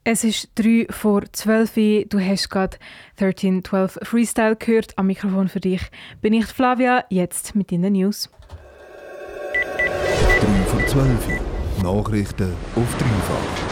Es ist 3:03. Du hast gerade 1312 Freestyle gehört. Am Mikrofon für dich bin ich Flavia, jetzt mit in den News. 3:12. Nachrichten auf dreifach.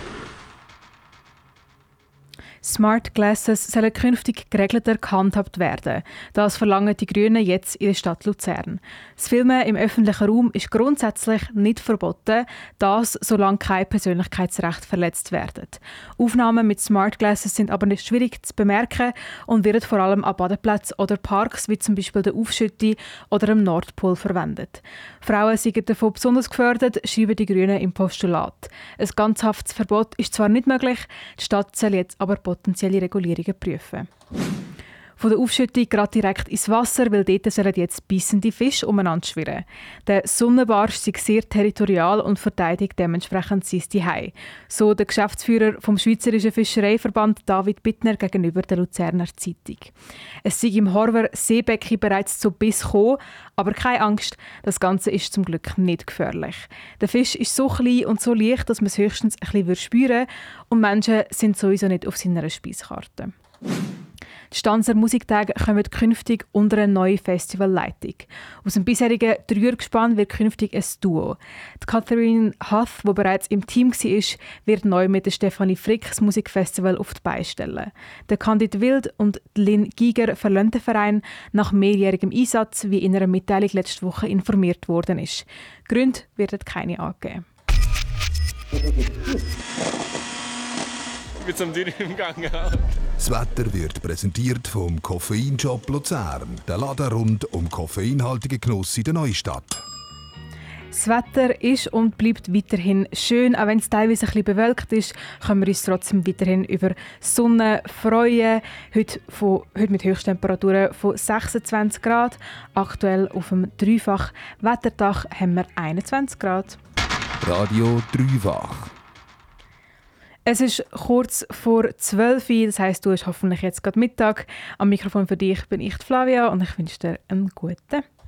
Smart Glasses sollen künftig geregelter gehandhabt werden. Das verlangen die Grünen jetzt in der Stadt Luzern. Das Filmen im öffentlichen Raum ist grundsätzlich nicht verboten, das solange keine Persönlichkeitsrechte verletzt werden. Aufnahmen mit Smart Glasses sind aber nicht schwierig zu bemerken und werden vor allem an Badeplätzen oder Parks wie zum Beispiel der Aufschütti oder am Nordpol verwendet. Frauen sind davon besonders gefördert, schreiben die Grünen im Postulat. Ein ganzhaftes Verbot ist zwar nicht möglich, die Stadt soll jetzt aber potenzielle Regulierungen prüfen. Von der Aufschüttung gerade direkt ins Wasser, weil dort sollen jetzt bissende Fische umeinander schwirren. Der Sonnenbarsch sei sehr territorial und verteidigt dementsprechend sein Zuhause. So der Geschäftsführer vom Schweizerischen Fischereiverband David Bittner gegenüber der Luzerner Zeitung. Es sei im Horver Seebecken bereits zu Biss gekommen, aber keine Angst, das Ganze ist zum Glück nicht gefährlich. Der Fisch ist so klein und so leicht, dass man es höchstens ein bisschen spüren würde und Menschen sind sowieso nicht auf seiner Speiskarte. Die Stanzer Musiktage kommen künftig unter eine neue Festivalleitung. Aus dem bisherigen Dreiergespann wird künftig ein Duo. Die Catherine Huth, die bereits im Team war, wird neu mit der Stefanie Frick das Musikfestival auf die Beine stellen. Der Candid Wild und Lynn Giger verlassen den Verein nach mehrjährigem Einsatz, wie in einer Mitteilung letzte Woche informiert worden ist. Gründe werden keine angegeben. Ich bin zum Dürren im Gang. Das Wetter wird präsentiert vom Koffeinshop Luzern, der Laden rund um koffeinhaltigen Genuss in der Neustadt. Das Wetter ist und bleibt weiterhin schön. Auch wenn es teilweise ein bisschen bewölkt ist, können wir uns trotzdem weiterhin über Sonne freuen. Heute mit Höchsttemperaturen von 26 Grad. Aktuell auf dem Dreifach Wetterdach haben wir 21 Grad. Radio Dreifach. Es ist kurz vor 12 Uhr, das heisst, du hast hoffentlich jetzt gerade Mittag. Am Mikrofon für dich bin ich Flavia und ich wünsche dir einen guten